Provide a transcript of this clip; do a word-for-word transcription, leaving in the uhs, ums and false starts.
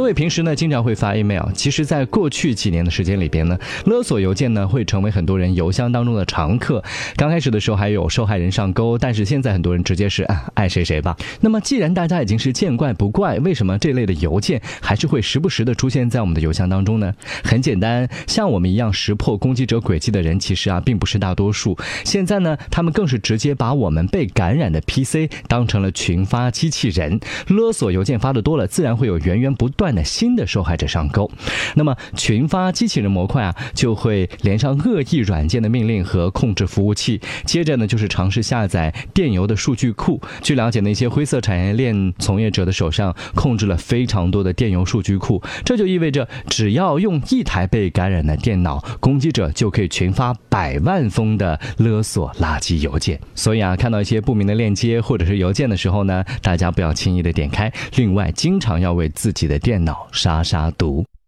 位平时呢经常会发 email， 其实在过去几年的时间里边呢，勒索邮件呢会成为很多人邮箱当中的常客。刚开始的时候还有受害人上钩，但是现在很多人直接是、啊、爱谁谁吧。那么既然大家已经是见怪不怪，为什么这类的邮件还是会时不时的出现在我们的邮箱当中呢？很简单，像我们一样识破攻击者轨迹的人其实啊并不是大多数。现在呢他们更是直接把我们被感染的 P C 当成了群发机器人，勒索邮件发的多了，自然会有源源不断的新的受害者上钩。那么群发机器人模块啊就会连上恶意软件的命令和控制服务器，接着呢就是尝试下载电邮的数据库。据了解，那些灰色产业链从业者的手上控制了非常多的电邮数据库，这就意味着只要用一台被感染的电脑，攻击者就可以群发百万封的勒索垃圾邮件。所以啊，看到一些不明的链接或者是邮件的时候呢，大家不要轻易的点开，另外经常要为自己的电脑杀杀毒。